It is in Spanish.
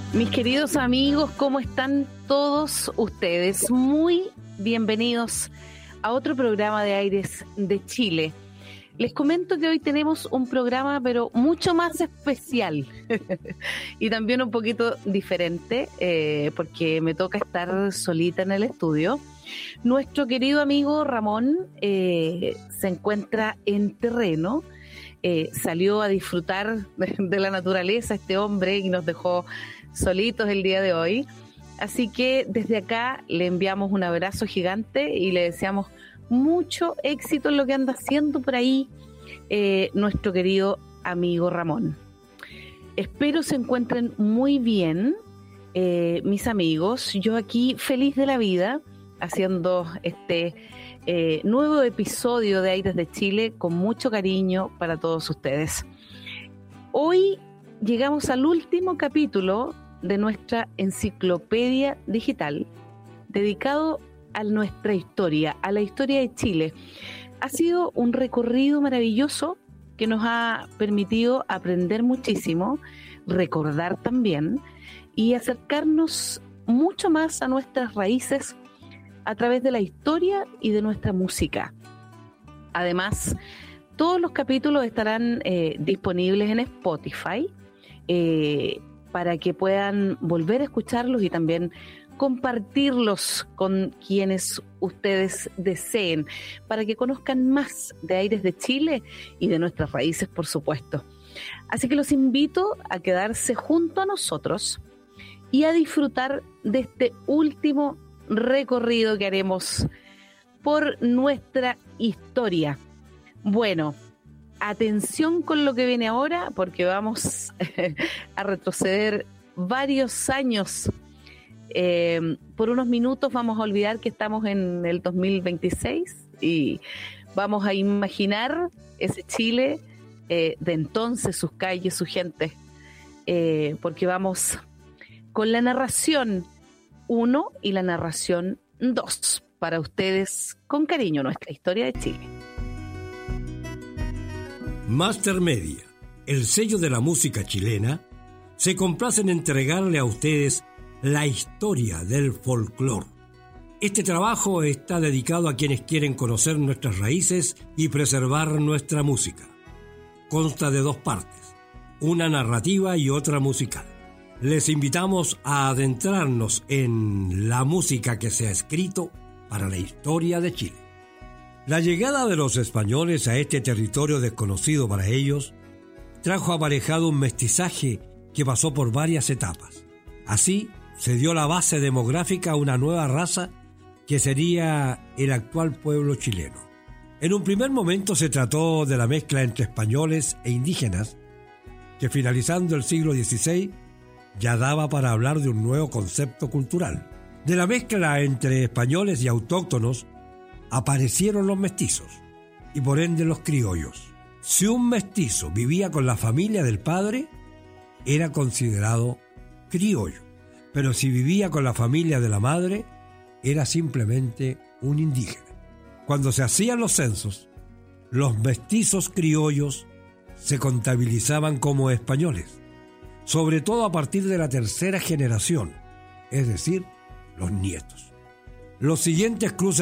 Mis queridos amigos, ¿cómo están todos ustedes? Muy bienvenidos a otro programa de Aires de Chile. Les comento que hoy tenemos un programa, pero mucho más especial y también un poquito diferente, porque me toca estar solita en el estudio. Nuestro querido amigo Ramón se encuentra en terreno. Salió a disfrutar de la naturaleza este hombre y nos dejó solitos el día de hoy. Así que desde acá le enviamos un abrazo gigante y le deseamos mucho éxito en lo que anda haciendo por ahí nuestro querido amigo Ramón. Espero se encuentren muy bien, mis amigos. Yo aquí feliz de la vida haciendo este nuevo episodio de Aires de Chile con mucho cariño para todos ustedes. Hoy llegamos al último capítulo de nuestra enciclopedia digital dedicado a nuestra historia, a la historia de Chile. Ha sido un recorrido maravilloso que nos ha permitido aprender muchísimo, recordar también y acercarnos mucho más a nuestras raíces a través de la historia y de nuestra música. Además, todos los capítulos estarán disponibles en Spotify para que puedan volver a escucharlos y también compartirlos con quienes ustedes deseen, para que conozcan más de Aires de Chile y de nuestras raíces, por supuesto. Así que los invito a quedarse junto a nosotros y a disfrutar de este último recorrido que haremos por nuestra historia. Bueno, atención con lo que viene ahora, porque vamos a retroceder varios años. Por unos minutos vamos a olvidar que estamos en el 2026 y vamos a imaginar ese Chile de entonces, sus calles, su gente, porque vamos con la narración 1 y la narración 2 para ustedes con cariño, nuestra historia de Chile. Master Media, el sello de la música chilena, se complace en entregarle a ustedes la historia del folclore. Este trabajo está dedicado a quienes quieren conocer nuestras raíces y preservar nuestra música. Consta de 2 partes, una narrativa y otra musical. Les invitamos a adentrarnos en la música que se ha escrito para la historia de Chile. La llegada de los españoles a este territorio desconocido para ellos trajo aparejado un mestizaje que pasó por varias etapas. Así se dio la base demográfica a una nueva raza que sería el actual pueblo chileno. En un primer momento se trató de la mezcla entre españoles e indígenas, que finalizando el siglo XVI ya daba para hablar de un nuevo concepto cultural. De la mezcla entre españoles y autóctonos aparecieron los mestizos y por ende los criollos. Si un mestizo vivía con la familia del padre, era considerado criollo, pero si vivía con la familia de la madre, era simplemente un indígena. Cuando se hacían los censos, los mestizos criollos se contabilizaban como españoles, sobre todo a partir de la 3ª generación, es decir, los nietos. Los siguientes cruces